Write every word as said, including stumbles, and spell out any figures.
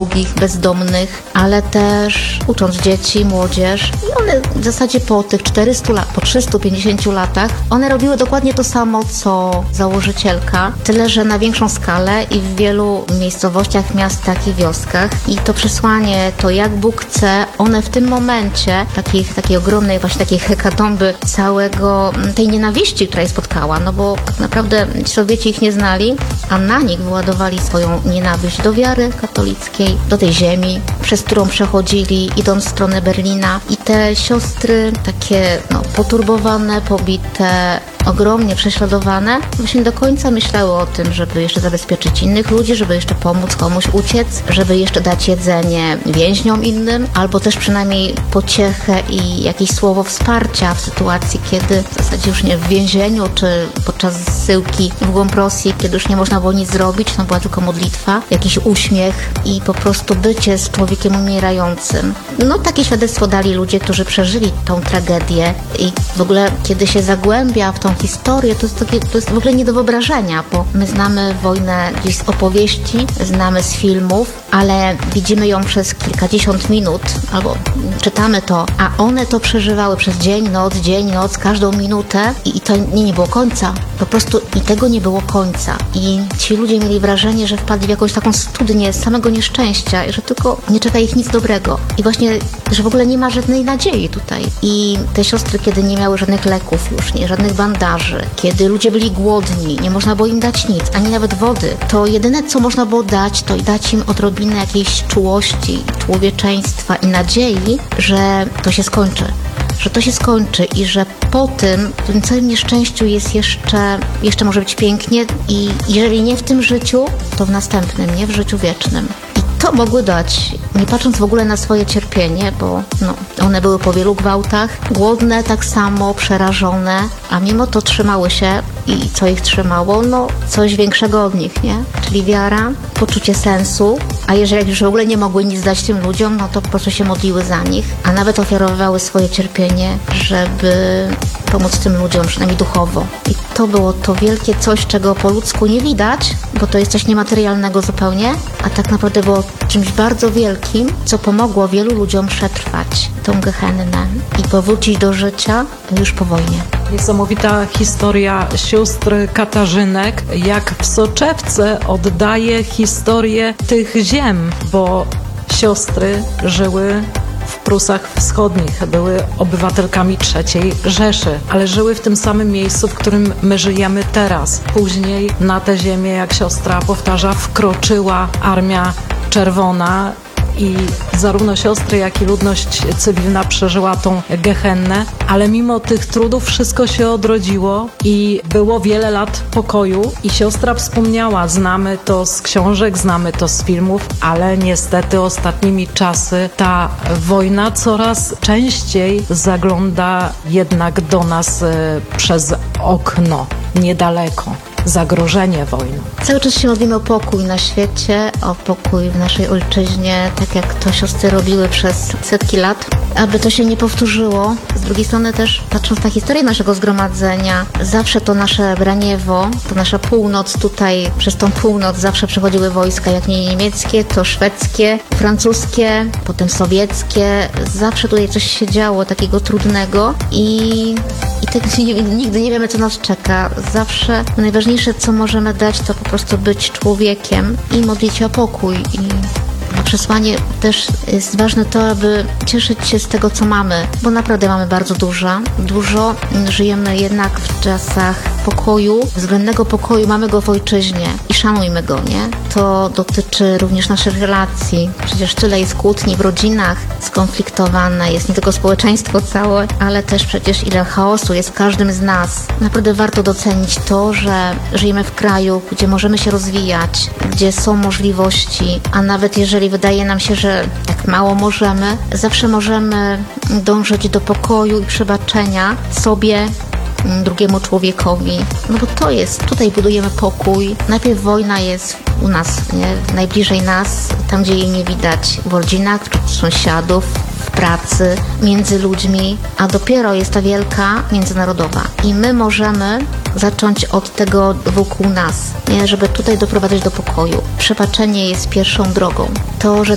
ubogich, bezdomnych, ale też ucząc dzieci, młodzież. I one w zasadzie po tych czterystu lat, po trzystu pięćdziesięciu latach, one robiły dokładnie to samo, co założycielka, tyle że na większą skalę i w wielu miejscowościach, miastach i wioskach. I to przesłanie, to jak Bóg chce, one w tym momencie takiej, takiej ogromnej właśnie takiej hekatomby całego, tej nienawiści, która ich spotkała, no bo tak naprawdę Sowieci ich nie znali, a na nich wyładowali swoją nienawiść do wiary katolickiej, do tej ziemi, przez którą przechodzili, idąc w stronę Berlina. I te siostry takie no, poturbowane, pobite, ogromnie prześladowane, właśnie do końca myślały o tym, żeby jeszcze zabezpieczyć innych ludzi, żeby jeszcze pomóc komuś uciec, żeby jeszcze dać jedzenie więźniom innym, albo też przynajmniej pociechę i jakieś słowo wsparcia w sytuacji, kiedy w zasadzie już nie w więzieniu, czy podczas zsyłki w głąb Rosji, kiedy już nie można było nic zrobić, no była tylko modlitwa, jakiś uśmiech i po prostu bycie z człowiekiem umierającym. No takie świadectwo dali ludzie, którzy przeżyli tą tragedię i w ogóle kiedy się zagłębia w tą historię, to jest, takie, to jest w ogóle nie do wyobrażenia, bo my znamy wojnę gdzieś z opowieści, znamy z filmów, ale widzimy ją przez kilkadziesiąt minut, albo czytamy to, a one to przeżywały przez dzień, noc, dzień, noc, każdą minutę i, i to nie, nie było końca. Po prostu i tego nie było końca. I ci ludzie mieli wrażenie, że wpadli w jakąś taką studnię samego nieszczęścia i że tylko nie czeka ich nic dobrego. I właśnie, że w ogóle nie ma żadnej nadziei tutaj. I te siostry, kiedy nie miały żadnych leków już, nie, żadnych bandaży, kiedy ludzie byli głodni, nie można było im dać nic, ani nawet wody, to jedyne, co można było dać, to dać im odrobinę jakiejś czułości, człowieczeństwa i nadziei, że to się skończy. Że to się skończy i że po tym, w tym całym nieszczęściu jest jeszcze, jeszcze może być pięknie i jeżeli nie w tym życiu, to w następnym, nie w życiu wiecznym. I to mogły dać, nie patrząc w ogóle na swoje cierpienie, bo no, one były po wielu gwałtach, głodne tak samo, przerażone, a mimo to trzymały się i co ich trzymało? No coś większego od nich, nie? Czyli wiara, poczucie sensu, a jeżeli już w ogóle nie mogły nic dać tym ludziom, no to po prostu się modliły za nich, a nawet ofiarowywały swoje cierpienie, żeby pomóc tym ludziom, przynajmniej duchowo. I to było to wielkie coś, czego po ludzku nie widać, bo to jest coś niematerialnego zupełnie, a tak naprawdę było czymś bardzo wielkim, co pomogło wielu ludziom przetrwać tą gehennę i powrócić do życia już po wojnie. Niesamowita historia sióstr Katarzynek, jak w soczewce oddaje historię tych ziem, bo siostry żyły w Prusach Wschodnich, były obywatelkami trzeciej Rzeszy, ale żyły w tym samym miejscu, w którym my żyjemy teraz. Później na tę ziemię, jak siostra powtarza, wkroczyła Armia Czerwona i zarówno siostry, jak i ludność cywilna przeżyła tą gehennę, ale mimo tych trudów wszystko się odrodziło i było wiele lat pokoju i siostra wspomniała, znamy to z książek, znamy to z filmów, ale niestety ostatnimi czasy ta wojna coraz częściej zagląda jednak do nas przez okno, niedaleko. Zagrożenie wojną. Cały czas się modlimy o pokój na świecie, o pokój w naszej ojczyźnie, tak jak to siostry robiły przez setki lat, aby to się nie powtórzyło. Z drugiej strony też, patrząc na historię naszego zgromadzenia, zawsze to nasze Braniewo, to nasza północ tutaj, przez tą północ zawsze przechodziły wojska, jak nie niemieckie, to szwedzkie, francuskie, potem sowieckie. Zawsze tutaj coś się działo takiego trudnego i, i tak nigdy nie wiemy, co nas czeka. Zawsze najważniejsze, co możemy dać, to po prostu być człowiekiem i modlić się o pokój. I przesłanie też jest ważne to, aby cieszyć się z tego, co mamy, bo naprawdę mamy bardzo dużo. Dużo. Żyjemy jednak w czasach pokoju, względnego pokoju, mamy go w ojczyźnie i szanujmy go, nie? To dotyczy również naszych relacji. Przecież tyle jest kłótni w rodzinach, skonfliktowane jest nie tylko społeczeństwo całe, ale też przecież ile chaosu jest w każdym z nas. Naprawdę warto docenić to, że żyjemy w kraju, gdzie możemy się rozwijać, gdzie są możliwości, a nawet jeżeli wydaje nam się, że tak mało możemy, zawsze możemy dążyć do pokoju i przebaczenia sobie, drugiemu człowiekowi. No bo to jest, tutaj budujemy pokój. Najpierw wojna jest u nas, nie? Najbliżej nas, tam gdzie jej nie widać, w rodzinach, wśród sąsiadów, w pracy, między ludźmi, a dopiero jest ta wielka międzynarodowa. I my możemy zacząć od tego wokół nas, nie? Żeby tutaj doprowadzać do pokoju. Przebaczenie jest pierwszą drogą. To, że